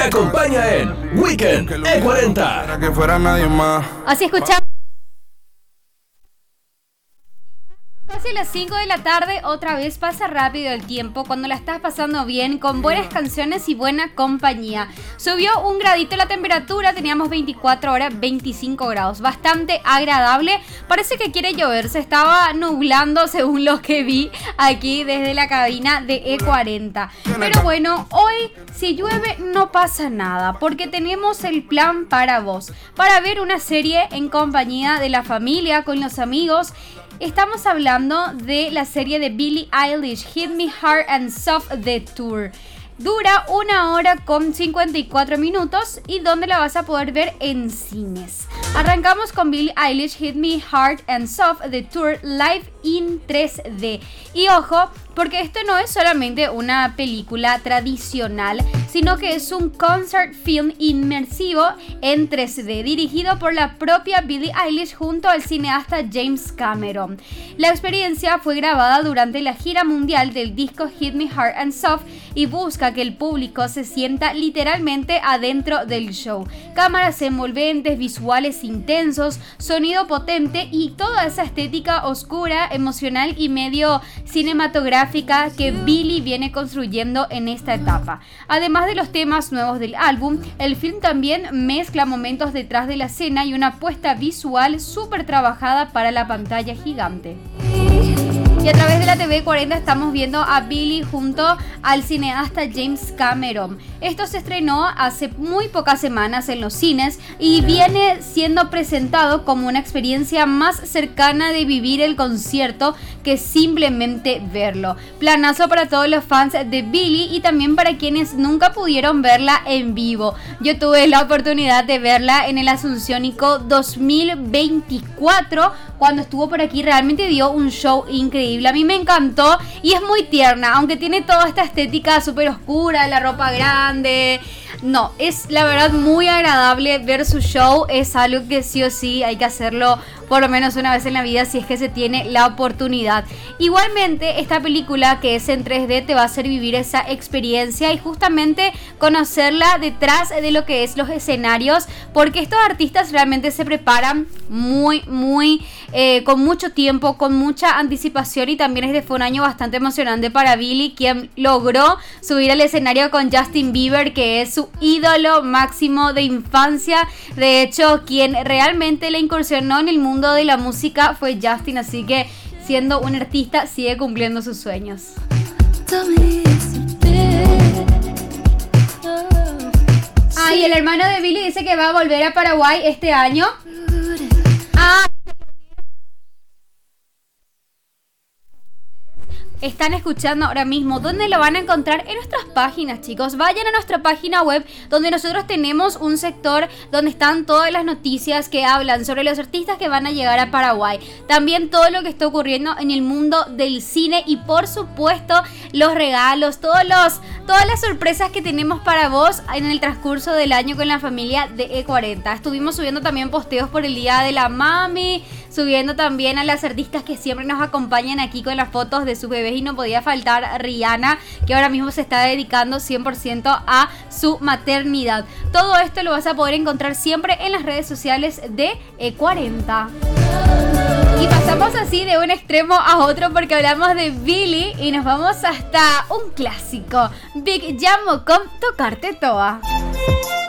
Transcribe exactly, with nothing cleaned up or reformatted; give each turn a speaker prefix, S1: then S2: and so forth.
S1: acompaña en Weekend E cuarenta.
S2: Así escuchamos. Casi las cinco de la tarde, otra vez pasa rápido el tiempo cuando la estás pasando bien, con buenas canciones y buena compañía. Subió un gradito la temperatura, teníamos veinticuatro horas, veinticinco grados, bastante agradable. Parece que quiere llover, se estaba nublando según lo que vi aquí desde la cabina de E cuarenta. Pero bueno, hoy si llueve no pasa nada, porque tenemos el plan para vos, para ver una serie en compañía de la familia, con los amigos. Estamos hablando de la serie de Billie Eilish, Hit Me Hard and Soft The Tour. Dura una hora con cincuenta y cuatro minutos y donde la vas a poder ver en cines. Arrancamos con Billie Eilish, Hit Me Hard and Soft The Tour Live in tres D. Y ojo, porque esto no es solamente una película tradicional, sino que es un concert film inmersivo en tres D, dirigido por la propia Billie Eilish junto al cineasta James Cameron. La experiencia fue grabada durante la gira mundial del disco Hit Me Hard and Soft y busca que el público se sienta literalmente adentro del show. Cámaras envolventes, visuales intensos, sonido potente y toda esa estética oscura, emocional y medio cinematográfica que Billie viene construyendo en esta etapa. Además de los temas nuevos del álbum, el film también mezcla momentos detrás de la escena y una puesta visual súper trabajada para la pantalla gigante. Y a través de la T V cuarenta estamos viendo a Billie junto al cineasta James Cameron. Esto se estrenó hace muy pocas semanas en los cines y viene siendo presentado como una experiencia más cercana de vivir el concierto que simplemente verlo. Planazo para todos los fans de Billie y también para quienes nunca pudieron verla en vivo. Yo tuve la oportunidad de verla en el Asunciónico dos mil veinticuatro cuando estuvo por aquí. Realmente dio un show increíble. A mí me encantó y es muy tierna, aunque tiene toda esta estética súper oscura, la ropa grande. No, es la verdad muy agradable ver su show. Es algo que sí o sí hay que hacerlo por lo menos una vez en la vida si es que se tiene la oportunidad. Igualmente, esta película que es en tres D te va a hacer vivir esa experiencia y justamente conocerla detrás de lo que es los escenarios, porque estos artistas realmente se preparan muy, muy, eh, con mucho tiempo, con mucha anticipación, y también este fue un año bastante emocionante para Billie, quien logró subir al escenario con Justin Bieber, que es su ídolo máximo de infancia. De hecho, quien realmente le incursionó en el mundo de la música fue Justin, así que siendo un artista sigue cumpliendo sus sueños. Ah, y el hermano de Billie dice que va a volver a Paraguay este año. Ah, están escuchando ahora mismo. ¿Dónde lo van a encontrar? En nuestras páginas, chicos. Vayan a nuestra página web, donde nosotros tenemos un sector donde están todas las noticias que hablan sobre los artistas que van a llegar a Paraguay. También todo lo que está ocurriendo en el mundo del cine y, por supuesto, los regalos, todos los, todas las sorpresas que tenemos para vos en el transcurso del año con la familia de E cuarenta. Estuvimos subiendo también posteos por el Día de la Mami, subiendo también a las artistas que siempre nos acompañan aquí con las fotos de sus bebés, y no podía faltar Rihanna, que ahora mismo se está dedicando cien por ciento a su maternidad. Todo esto lo vas a poder encontrar siempre en las redes sociales de E cuarenta. Y pasamos así de un extremo a otro porque hablamos de Billie y nos vamos hasta un clásico, Big Jamo con Tocarte Toa.